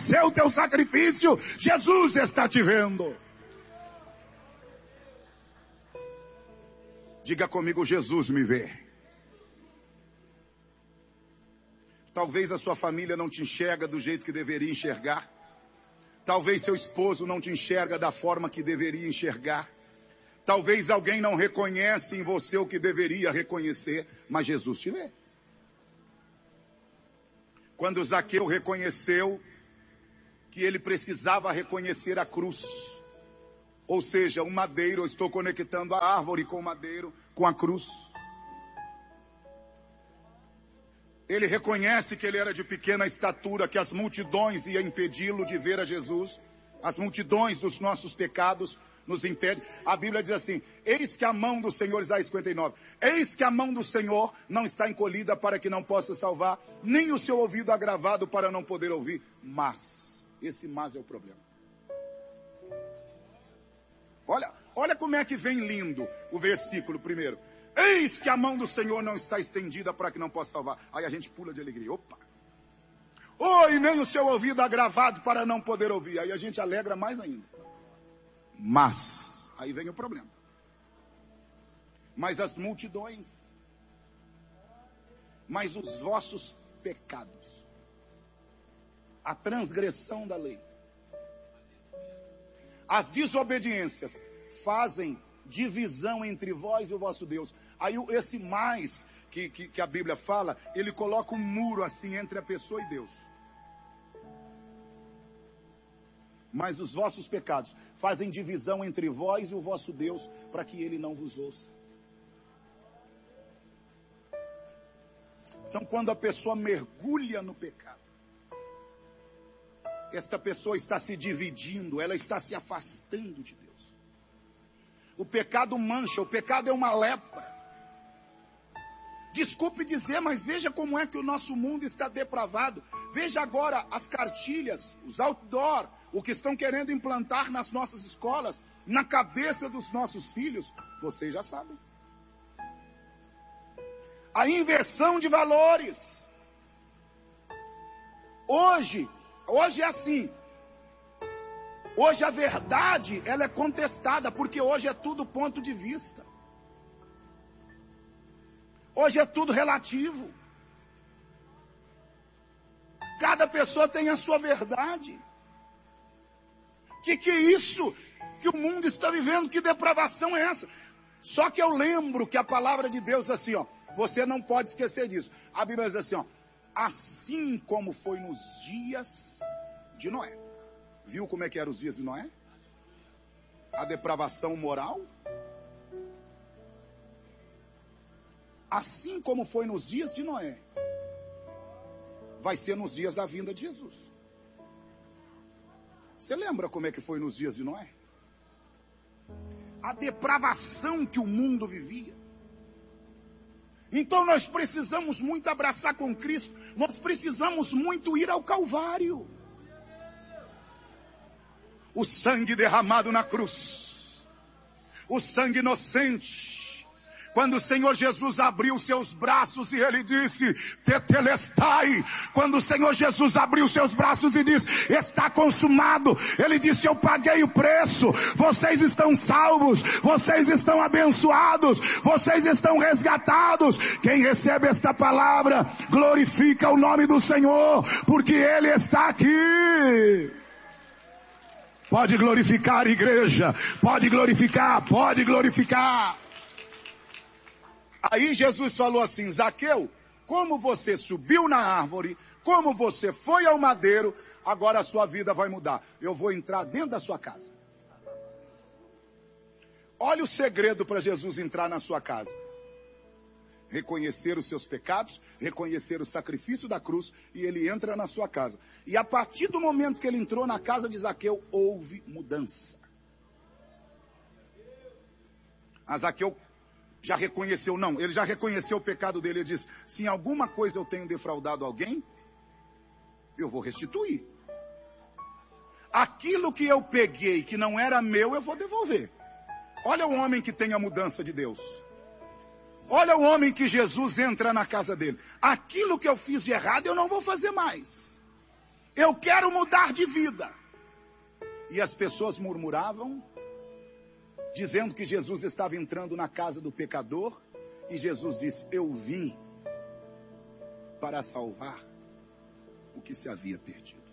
oferecer o teu sacrifício, Jesus está te vendo. Diga comigo, Jesus me vê. Talvez a sua família não te enxerga do jeito que deveria enxergar. Talvez seu esposo não te enxerga da forma que deveria enxergar. Talvez alguém não reconhece em você o que deveria reconhecer, mas Jesus te vê. Quando Zaqueu reconheceu que ele precisava reconhecer a cruz, ou seja, o madeiro, eu estou conectando a árvore com o madeiro, com a cruz. Ele reconhece que ele era de pequena estatura, que as multidões iam impedi-lo de ver a Jesus. As multidões dos nossos pecados nos impedem. A Bíblia diz assim, eis que a mão do Senhor, Isaías 59, eis que a mão do Senhor não está encolhida para que não possa salvar, nem o seu ouvido agravado para não poder ouvir. Mas, esse mas é o problema. Olha como é que vem lindo o versículo primeiro. Eis que a mão do Senhor não está estendida para que não possa salvar. Aí a gente pula de alegria. Opa! E nem o seu ouvido agravado para não poder ouvir. Aí a gente alegra mais ainda. Mas, aí vem o problema. Mas as multidões, mas os vossos pecados, a transgressão da lei, as desobediências fazem divisão entre vós e o vosso Deus. Aí esse mais que a Bíblia fala, ele coloca um muro assim entre a pessoa e Deus. Mas os vossos pecados fazem divisão entre vós e o vosso Deus, para que ele não vos ouça. Então, quando a pessoa mergulha no pecado, esta pessoa está se dividindo, ela está se afastando de Deus. O pecado mancha, o pecado é uma lepra. Desculpe dizer, mas veja como é que o nosso mundo está depravado. Veja agora as cartilhas, os outdoor, o que estão querendo implantar nas nossas escolas, na cabeça dos nossos filhos. Vocês já sabem. A inversão de valores. Hoje é assim. Hoje a verdade, ela é contestada, porque hoje é tudo ponto de vista. Hoje é tudo relativo. Cada pessoa tem a sua verdade. Que é isso que o mundo está vivendo? Que depravação é essa? Só que eu lembro que a palavra de Deus assim, você não pode esquecer disso. A Bíblia diz assim, assim como foi nos dias de Noé. Viu como é que eram os dias de Noé? A depravação moral. Assim como foi nos dias de Noé, vai ser nos dias da vinda de Jesus. Você lembra como é que foi nos dias de Noé? A depravação que o mundo vivia. Então nós precisamos muito abraçar com Cristo. Nós precisamos muito ir ao Calvário. O sangue derramado na cruz. O sangue inocente. Quando o Senhor Jesus abriu seus braços e ele disse, tetelestai. Quando o Senhor Jesus abriu seus braços e disse, está consumado. Ele disse, eu paguei o preço. Vocês estão salvos. Vocês estão abençoados. Vocês estão resgatados. Quem recebe esta palavra, glorifica o nome do Senhor, porque Ele está aqui. Pode glorificar, igreja. Pode glorificar, pode glorificar. Aí Jesus falou assim, Zaqueu, como você subiu na árvore, como você foi ao madeiro, agora a sua vida vai mudar. Eu vou entrar dentro da sua casa. Olha o segredo para Jesus entrar na sua casa. Reconhecer os seus pecados, reconhecer o sacrifício da cruz, e ele entra na sua casa. E a partir do momento que ele entrou na casa de Zaqueu, houve mudança. A Zaqueu já reconheceu, não, ele já reconheceu o pecado dele. Ele disse, se em alguma coisa eu tenho defraudado alguém, eu vou restituir. Aquilo que eu peguei, que não era meu, eu vou devolver. Olha o homem que tem a mudança de Deus. Olha o homem que Jesus entra na casa dele. Aquilo que eu fiz de errado, eu não vou fazer mais. Eu quero mudar de vida. E as pessoas murmuravam, dizendo que Jesus estava entrando na casa do pecador. E Jesus disse: eu vim para salvar o que se havia perdido.